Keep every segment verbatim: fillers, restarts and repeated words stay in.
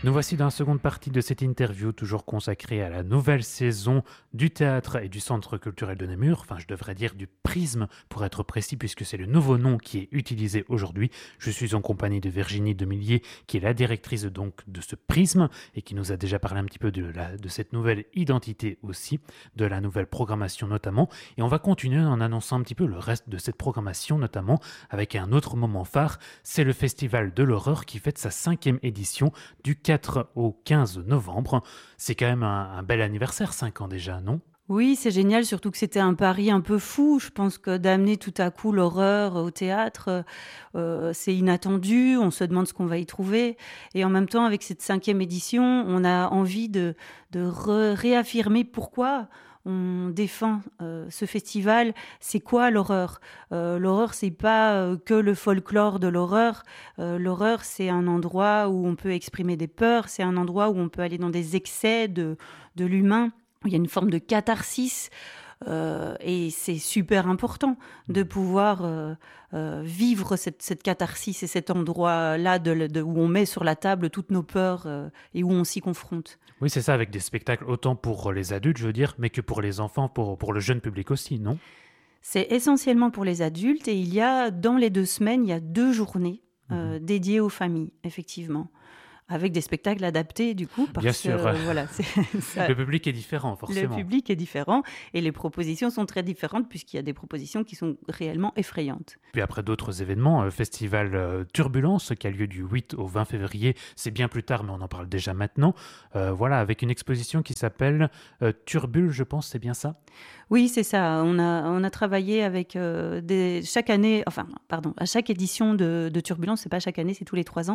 Nous voici dans la seconde partie de cette interview, toujours consacrée à la nouvelle saison du théâtre et du Centre culturel de Namur. Enfin, je devrais dire du Prisme, pour être précis, puisque c'est le nouveau nom qui est utilisé aujourd'hui. Je suis en compagnie de Virginie Demillier, qui est la directrice donc de ce Prisme et qui nous a déjà parlé un petit peu de, la, de cette nouvelle identité aussi, de la nouvelle programmation notamment. Et on va continuer en annonçant un petit peu le reste de cette programmation, notamment avec un autre moment phare. C'est le Festival de l'horreur qui fête sa cinquième édition du quatre au quinze novembre. C'est quand même un, un bel anniversaire, cinq ans déjà, non ? Oui, c'est génial, surtout que c'était un pari un peu fou. Je pense que d'amener tout à coup l'horreur au théâtre, euh, c'est inattendu, on se demande ce qu'on va y trouver. Et en même temps, avec cette cinquième édition, on a envie de, de re- réaffirmer pourquoi on défend euh, ce festival. C'est quoi l'horreur ? euh, L'horreur, c'est pas euh, que le folklore de l'horreur. Euh, l'horreur, c'est un endroit où on peut exprimer des peurs, c'est un endroit où on peut aller dans des excès de, de l'humain. Il y a une forme de catharsis euh, et c'est super important de pouvoir euh, euh, vivre cette, cette catharsis et cet endroit-là de, de, où on met sur la table toutes nos peurs euh, et où on s'y confronte. Oui, c'est ça, avec des spectacles autant pour les adultes, je veux dire, mais que pour les enfants, pour, pour le jeune public aussi, non ? C'est essentiellement pour les adultes et il y a, dans les deux semaines, il y a deux journées euh, mmh. dédiées aux familles, effectivement. Avec des spectacles adaptés, du coup, parce Bien sûr. que euh, voilà, c'est, ça, le public est différent, forcément. Le public est différent et les propositions sont très différentes puisqu'il y a des propositions qui sont réellement effrayantes. Puis après d'autres événements, euh, festival euh, Turbulence qui a lieu du huit au vingt février, c'est bien plus tard mais on en parle déjà maintenant. Euh, voilà, avec une exposition qui s'appelle euh, Turbule, je pense, c'est bien ça ? Oui, c'est ça. On a, on a travaillé avec euh, des, chaque année, enfin, pardon, à chaque édition de, de Turbulence, c'est pas chaque année, c'est tous les trois ans.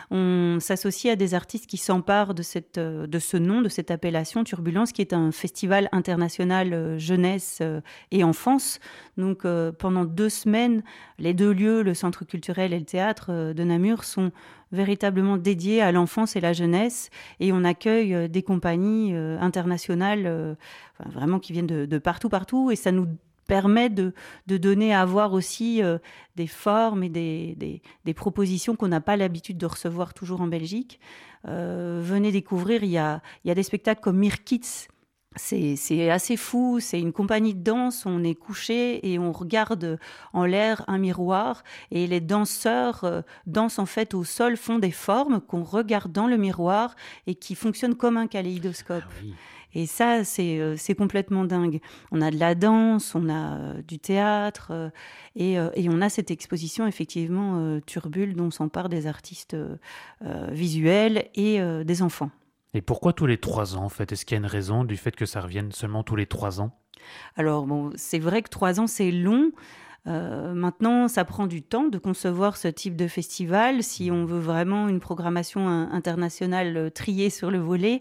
On s'associe à des artistes qui s'emparent de, cette, de ce nom, de cette appellation Turbulence, qui est un festival international euh, jeunesse euh, et enfance. Donc, euh, pendant deux semaines, les deux lieux, le centre culturel et le théâtre euh, de Namur, sont véritablement dédiés à l'enfance et la jeunesse. Et on accueille euh, des compagnies euh, internationales, euh, enfin, vraiment qui viennent de, de partout, partout. Et ça nous permet de, de donner à voir aussi euh, des formes et des, des, des propositions qu'on n'a pas l'habitude de recevoir toujours en Belgique. Euh, venez découvrir, il y a, il y a des spectacles comme Mir Kids. C'est, c'est assez fou, c'est une compagnie de danse, on est couché et on regarde en l'air un miroir et les danseurs euh, dansent en fait au sol, font des formes qu'on regarde dans le miroir et qui fonctionnent comme un kaléidoscope. Ah oui. Et ça, c'est, euh, c'est complètement dingue. On a de la danse, on a euh, du théâtre euh, et, euh, et on a cette exposition effectivement euh, Turbule dont s'emparent des artistes euh, euh, visuels et euh, des enfants. Et pourquoi tous les trois ans, en fait ? Est-ce qu'il y a une raison du fait que ça revienne seulement tous les trois ans ? Alors, bon, c'est vrai que trois ans, c'est long. Euh, maintenant, ça prend du temps de concevoir ce type de festival si on veut vraiment une programmation internationale euh, triée sur le volet.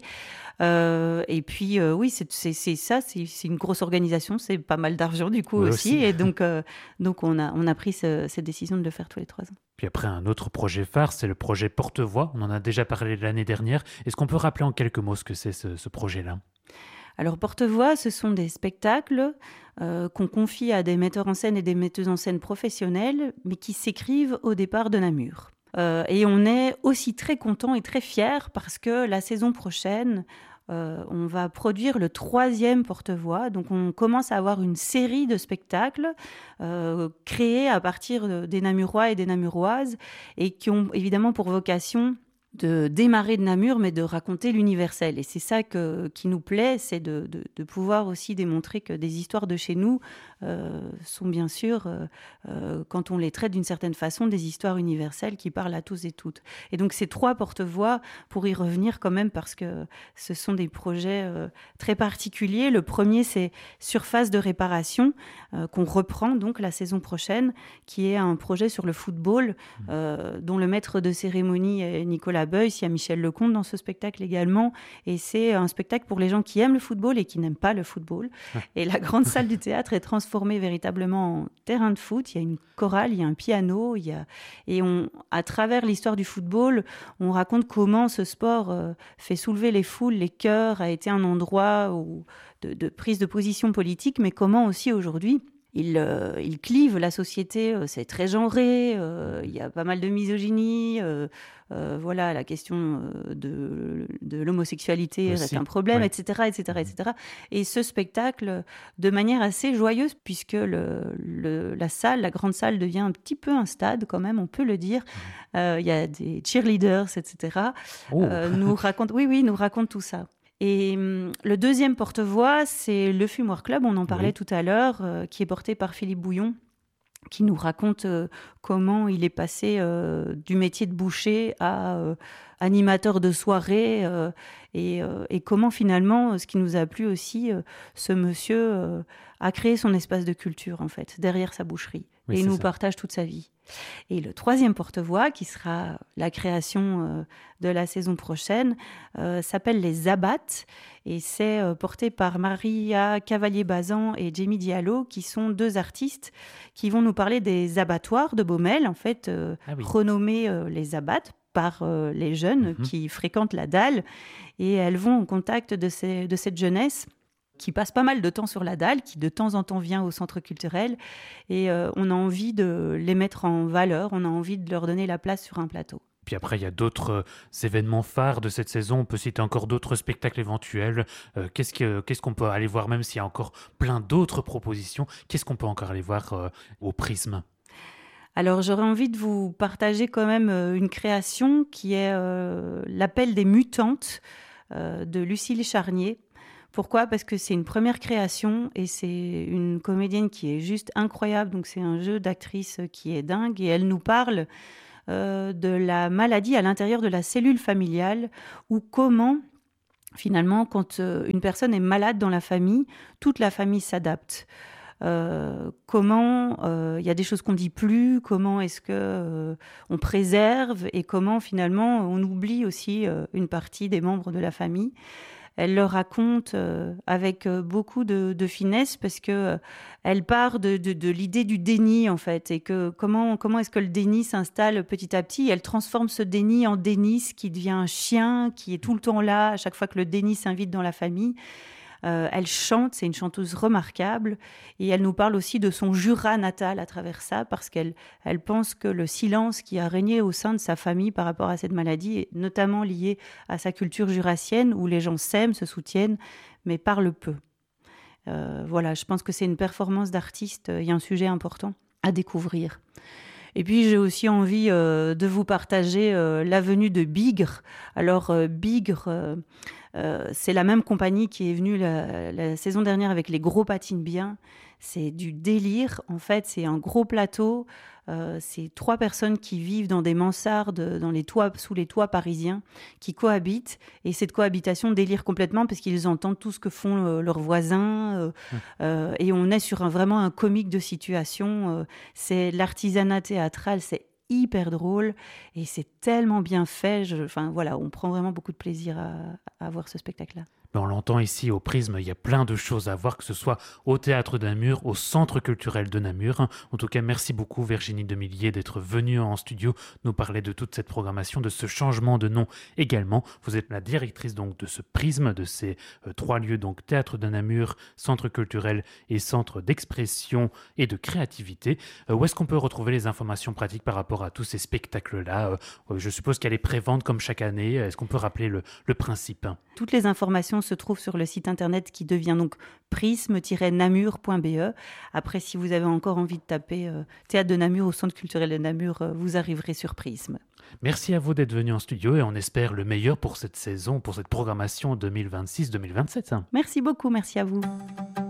Euh, et puis, euh, oui, c'est, c'est, c'est ça, c'est, c'est une grosse organisation, c'est pas mal d'argent du coup Oui, aussi. aussi. Et donc, euh, donc on, a, on a pris ce, cette décision de le faire tous les trois ans. Puis après, un autre projet phare, c'est le projet Porte-Voix. On en a déjà parlé l'année dernière. Est-ce qu'on peut rappeler en quelques mots ce que c'est ce, ce projet-là ? Alors, Porte-Voix, ce sont des spectacles euh, qu'on confie à des metteurs en scène et des metteuses en scène professionnels, mais qui s'écrivent au départ de Namur. Euh, et on est aussi très contents et très fiers parce que la saison prochaine, euh, on va produire le troisième Porte-Voix. Donc, on commence à avoir une série de spectacles euh, créés à partir des Namurois et des Namuroises et qui ont évidemment pour vocation de démarrer de Namur, mais de raconter l'universel. Et c'est ça que, qui nous plaît, c'est de, de, de pouvoir aussi démontrer que des histoires de chez nous euh, sont bien sûr, euh, euh, quand on les traite d'une certaine façon, des histoires universelles qui parlent à tous et toutes. Et donc ces trois porte-voix, pour y revenir quand même, parce que ce sont des projets euh, très particuliers. Le premier, c'est Surface de réparation, euh, qu'on reprend donc la saison prochaine, qui est un projet sur le football, euh, dont le maître de cérémonie est Nicolas Beuys. Il y a Michel Lecomte dans ce spectacle également. Et c'est un spectacle pour les gens qui aiment le football et qui n'aiment pas le football. Et la grande salle du théâtre est transformée véritablement en terrain de foot. Il y a une chorale, il y a un piano. Il y a... Et on, à travers l'histoire du football, on raconte comment ce sport euh, fait soulever les foules, les cœurs, a été un endroit où, de, de prise de position politique, mais comment aussi aujourd'hui il, euh, il clive la société, euh, c'est très genré, euh, il y a pas mal de misogynie, euh, euh, voilà, la question euh, de, de l'homosexualité Aussi, reste un problème, oui. et cetera, et cetera, et Mhm. cetera. Et ce spectacle, de manière assez joyeuse, puisque le, le- la salle, la grande salle devient un petit peu un stade quand même, on peut le dire. Mhm. Euh, Il y a des cheerleaders, et cetera. Oh, Euh, nous raconte, oui, oui, nous raconte tout ça. Et hum, le deuxième porte-voix, c'est le Fumoir Club, on en parlait oui. tout à l'heure, euh, qui est porté par Philippe Bouillon, qui nous raconte euh, comment il est passé euh, du métier de boucher à euh, animateur de soirée euh, et, euh, et comment finalement, ce qui nous a plu aussi, euh, ce monsieur euh, a créé son espace de culture en fait, derrière sa boucherie. Oui, Et il c'est nous ça. partage toute sa vie. Et le troisième porte-voix, qui sera la création euh, de la saison prochaine, euh, s'appelle Les Abattes et c'est euh, porté par Maria Cavalier-Bazan et Jamie Diallo, qui sont deux artistes qui vont nous parler des abattoirs de Baumel, en fait, euh, Ah oui. renommés euh, Les Abattes par euh, les jeunes Mhm. qui fréquentent la dalle. Et elles vont au contact de, ces, de cette jeunesse qui passe pas mal de temps sur la dalle, qui de temps en temps vient au centre culturel. Et euh, on a envie de les mettre en valeur, on a envie de leur donner la place sur un plateau. Puis après, il y a d'autres euh, événements phares de cette saison. On peut citer encore d'autres spectacles éventuels. Euh, qu'est-ce que, qu'est-ce qu'on peut aller voir, même s'il y a encore plein d'autres propositions? Qu'est-ce qu'on peut encore aller voir euh, au Prisme? Alors j'aurais envie de vous partager quand même euh, une création qui est euh, L'Appel des mutantes euh, de Lucille Charnier. Pourquoi? Parce que c'est une première création et c'est une comédienne qui est juste incroyable. Donc c'est un jeu d'actrice qui est dingue et elle nous parle euh, de la maladie à l'intérieur de la cellule familiale ou comment finalement quand euh, une personne est malade dans la famille, toute la famille s'adapte. Euh, comment il euh, y a des choses qu'on dit plus, comment est-ce que euh, on préserve et comment finalement on oublie aussi euh, une partie des membres de la famille. Elle le raconte euh, avec euh, beaucoup de, de finesse parce que euh, elle part de, de, de l'idée du déni en fait et que comment comment est-ce que le déni s'installe petit à petit. Elle transforme ce déni en déni qui devient un chien qui est tout le temps là à chaque fois que le déni s'invite dans la famille. Euh, elle chante, c'est une chanteuse remarquable et elle nous parle aussi de son Jura natal à travers ça parce qu'elle elle pense que le silence qui a régné au sein de sa famille par rapport à cette maladie est notamment lié à sa culture jurassienne où les gens s'aiment, se soutiennent mais parlent peu. Euh, voilà, je pense que c'est une performance d'artiste, il y a un sujet important à découvrir. Et puis j'ai aussi envie euh, de vous partager euh, la venue de Bigre. Alors euh, Bigre, euh, euh, c'est la même compagnie qui est venue la, la saison dernière avec les gros patines bien. C'est du délire. En fait, c'est un gros plateau. Euh, c'est trois personnes qui vivent dans des mansardes, dans les toits, sous les toits parisiens, qui cohabitent. Et cette cohabitation délire complètement parce qu'ils entendent tout ce que font euh, leurs voisins. Euh, Hum. euh, et on est sur un, vraiment un comique de situation. Euh, c'est l'artisanat théâtral, c'est hyper drôle et c'est tellement bien fait. Je, enfin voilà, on prend vraiment beaucoup de plaisir à, à voir ce spectacle-là. Ben, on l'entend ici au Prisme, il y a plein de choses à voir, que ce soit au Théâtre de Namur, au Centre culturel de Namur. En tout cas, merci beaucoup Virginie Demillier d'être venue en studio nous parler de toute cette programmation, de ce changement de nom également. Vous êtes la directrice donc de ce Prisme, de ces euh, trois lieux, donc Théâtre de Namur, Centre culturel et Centre d'expression et de créativité. Euh, où est-ce qu'on peut retrouver les informations pratiques par rapport à tous ces spectacles-là? euh, Je suppose qu'il y a les préventes comme chaque année. Est-ce qu'on peut rappeler le, le principe? Toutes les informations se trouvent sur le site internet qui devient donc prisme tiret namur point b e. Après, si vous avez encore envie de taper euh, Théâtre de Namur au Centre culturel de Namur, euh, vous arriverez sur Prisme. Merci à vous d'être venu en studio et on espère le meilleur pour cette saison, pour cette programmation deux mille vingt-six deux mille vingt-sept. Merci beaucoup, merci à vous.